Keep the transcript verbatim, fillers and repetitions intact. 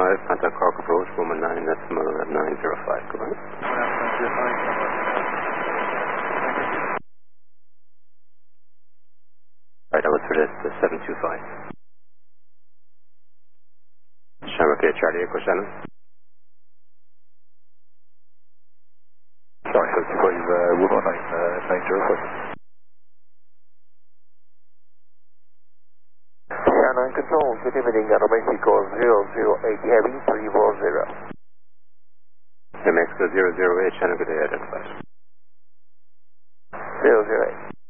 five, contact Cork approach, Woman nine, that's Mother nine zero five, goodbye. Right, I was for this, uh, seven two five. Shamrock Air Charlie Echo Shannon. Sorry, seven two five, uh, one one nine, uh, nine zero five. Shannon Control, good evening, Aeromexico zero zero eight Heavy, three four zero. New Mexico zero zero eight, Shannon, good day, identified. zero zero eight.